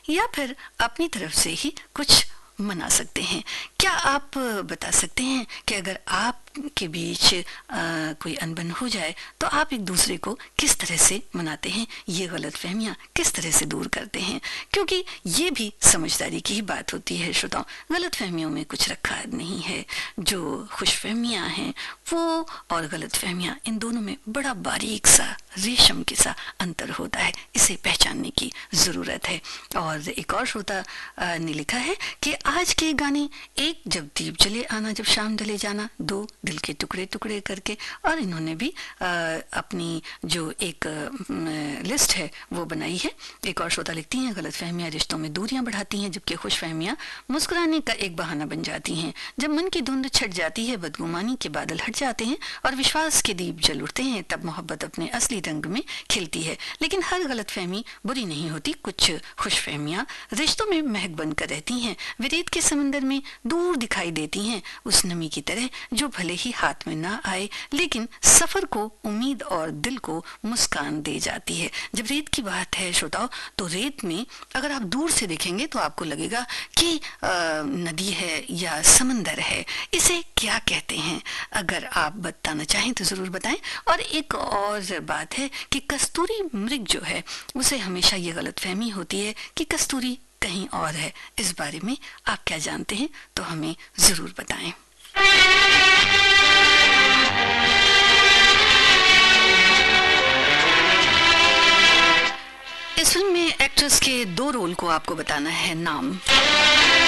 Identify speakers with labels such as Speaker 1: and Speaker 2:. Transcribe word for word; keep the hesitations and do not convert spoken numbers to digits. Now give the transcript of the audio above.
Speaker 1: या फिर अपनी तरफ से ही कुछ मना सकते हैं। क्या आप बता सकते हैं कि अगर आपके बीच आ, कोई अनबन हो जाए तो आप एक दूसरे को किस तरह से मनाते हैं, ये गलतफहमियां किस तरह से दूर करते हैं? क्योंकि ये भी समझदारी की ही बात होती है श्रोताओं। गलतफहमियों में कुछ रखा नहीं है। जो खुशफहमियां हैं वो और गलतफहमियां, इन दोनों में बड़ा बारीक सा रेशम के सा अंतर होता है। इसे पहचानने की जरूरत है। और एक और श्रोता ने लिखा है कि आज के गाने, एक जब दीप जले आना जब शाम ढले जाना, दो दिल के टुकड़े टुकड़े करके, और इन्होंने भी आ, अपनी जो एक आ, लिस्ट है वो बनाई है। एक और श्रोता लिखती हैं, गलतफहमियां रिश्तों में दूरियां बढ़ाती हैं, जबकि खुशफहमियां मुस्कुराने का एक बहाना बन जाती हैं। जब मन की धुंध छट जाती है, बदगुमानी के बादल हट जाते हैं और विश्वास के दीप जल उठते हैं, तब मोहब्बत अपने असली रंग में खिलती है। लेकिन हर गलतफहमी बुरी नहीं होती। कुछ खुशफहमियां रिश्तों में महक बनकर रहती हैं। वे रेत के समंदर में दूर दिखाई देती हैं, उस नमी की तरह जो भले ही हाथ में ना आए लेकिन सफर को उम्मीद और दिल को मुस्कान दे जाती है। जब रेत की बात है श्रोताओ, तो रेत में अगर आप दूर से देखेंगे तो आपको लगेगा कि आ, नदी है या समंदर है। इसे क्या कहते हैं? अगर आप बताना चाहें तो जरूर बताएं। और एक और बात है कि कस्तूरी मृग जो है, उसे हमेशा ये गलतफहमी होती है कि कस्तूरी कहीं और है। इस बारे में आप क्या जानते हैं तो हमें जरूर बताएं। इस फिल्म में एक्ट्रेस के दो रोल को आपको बताना है नाम।